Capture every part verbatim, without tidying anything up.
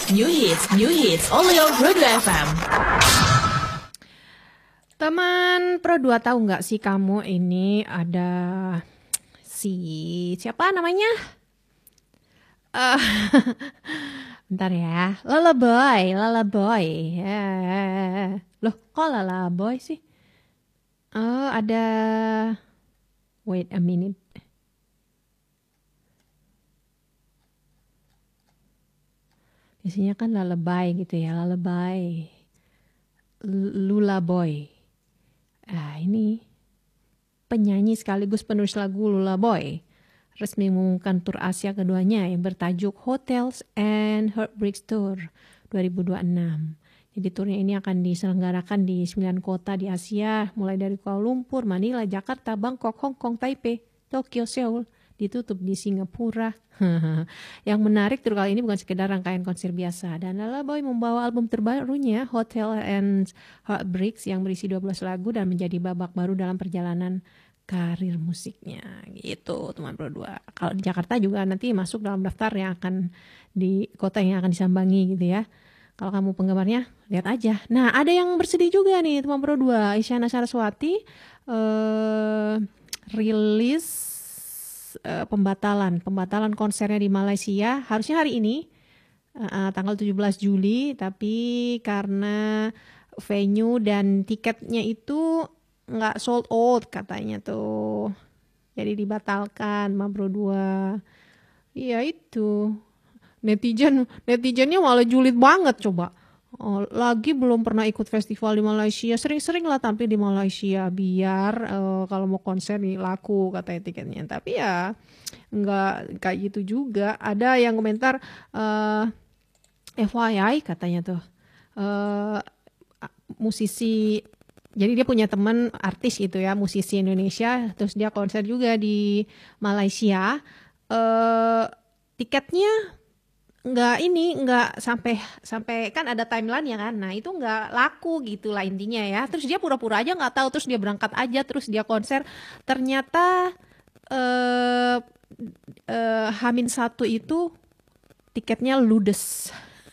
new hits, new hits, only on Pro dua F M. Teman Pro dua, tahu nggak sih kamu ini ada si siapa namanya? Uh, bentar ya, Lala Boy, Lala Boy. Eh, Loh, kok Lala Boy sih? Oh, ada. Wait a minute. Biasanya kan lullaby gitu ya, lullaby. Lula Boy. Ah, ini penyanyi sekaligus penulis lagu Lula Boy resmi mengumumkan tur Asia keduanya yang bertajuk Hotels and Heartbreaks Tour dua ribu dua puluh enam. Jadi turnya ini akan diselenggarakan di sembilan kota di Asia, mulai dari Kuala Lumpur, Manila, Jakarta, Bangkok, Hong Kong, Taipei, Tokyo, Seoul, ditutup di Singapura. Yang menarik tur kali ini bukan sekedar rangkaian konser biasa, dan Lala Boy membawa album terbarunya Hotel and Heartbreaks yang berisi dua belas lagu dan menjadi babak baru dalam perjalanan karir musiknya. Gitu teman Pro dua. Kalau di Jakarta juga nanti masuk dalam daftar yang akan di kota yang akan disambangi gitu ya. Kalau kamu penggemarnya, lihat aja. Nah, ada yang bersedih juga nih teman Pro dua. Isyana Saraswati eh, rilis Uh, pembatalan pembatalan konsernya di Malaysia harusnya hari ini uh, tanggal tujuh belas Juli, tapi karena venue dan tiketnya itu nggak sold out katanya tuh, jadi dibatalkan sama Bro dua. Iya itu netizen netizennya malah julid banget coba. Oh, lagi belum pernah ikut festival di Malaysia, sering-sering lah tampil di Malaysia biar uh, kalau mau konser nih laku katanya tiketnya. Tapi ya nggak kayak gitu juga. Ada yang komentar uh, F Y I katanya tuh uh, musisi, jadi dia punya teman artis gitu ya, musisi Indonesia, terus dia konser juga di Malaysia. Uh, tiketnya nggak ini nggak sampai sampai kan ada timeline ya kan, nah itu nggak laku gitulah intinya ya. Terus dia pura-pura aja nggak tahu, terus dia berangkat aja, terus dia konser, ternyata eh, eh, Hamin satu itu tiketnya ludes.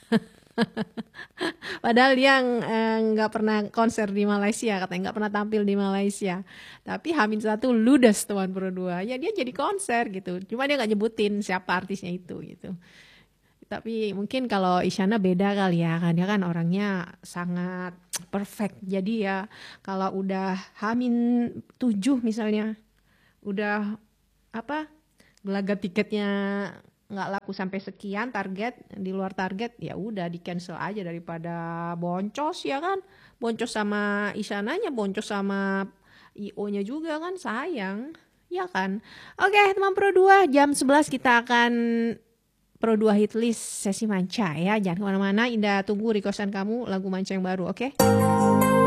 Padahal dia nggak eh, pernah konser di Malaysia, katanya nggak pernah tampil di Malaysia, tapi Hamin satu ludes teman Pro dua. Ya dia jadi konser gitu, cuma dia nggak nyebutin siapa artisnya itu gitu. Tapi mungkin kalau Isyana beda kali ya, kan dia kan orangnya sangat perfect. Jadi ya kalau udah Hamin tujuh misalnya, udah apa gelagat tiketnya nggak laku sampai sekian target, di luar target, ya udah di cancel aja daripada boncos ya kan. Boncos sama Isyananya, boncos sama I O-nya juga kan, sayang ya kan. Oke teman Pro dua, jam sebelas kita akan Pro dua Hit List sesi manca ya. Jangan kemana-mana, Indah tunggu requestan kamu lagu manca yang baru, oke? Okay?